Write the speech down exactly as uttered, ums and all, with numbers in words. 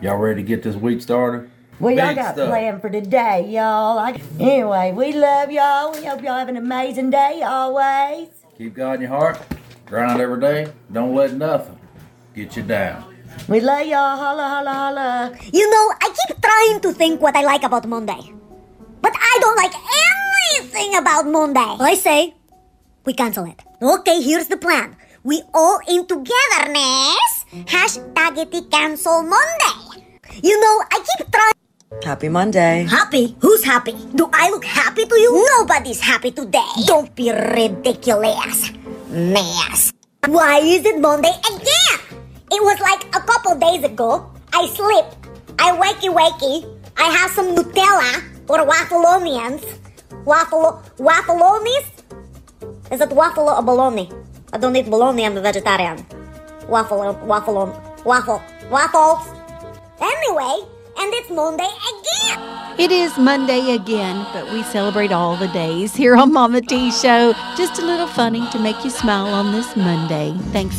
Y'all ready to get this week started? Well, y'all Big got stuff. planned for today, y'all. I, anyway, we love y'all. We hope y'all have an amazing day always. Keep God in your heart. Grind every day. Don't let nothing get you down. We love y'all. Holla, holla, holla. You know, I keep trying to think what I like about Monday. But I don't like anything about Monday. I say, we cancel it. Okay, here's the plan. We all in togetherness. Hashtag it cancel Monday. You know, I keep trying. Happy Monday. Happy? Who's happy? Do I look happy to you? Nobody's happy today. Don't be ridiculous. Mess. Why is it Monday again? It was like a couple days ago. I sleep. I wakey wakey. I have some Nutella or waffleonians. Waffle waffleonis? Is it waffle or bologna? I don't eat bologna. I'm a vegetarian. Waffle waffle waffle waffles. Anyway, and it's Monday again. It is Monday again, but we celebrate all the days here on Mama T Show. Just a little funny to make you smile on this Monday. Thanks